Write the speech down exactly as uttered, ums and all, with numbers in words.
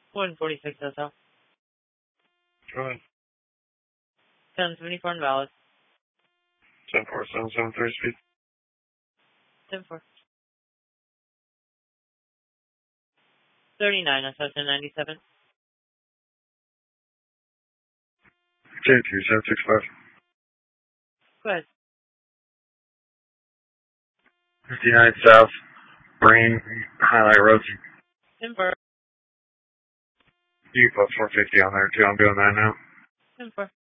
one forty-six Hotel. Go ahead. ten seventy-four invalid. ten four seven seven three speed. ten four. thirty-nine S S N ninety-seven. J two seven six five. Go ahead. fifty-nine South, Brain, Highlight Road. ten four. You put four fifty on there too. I'm doing that now. ten four.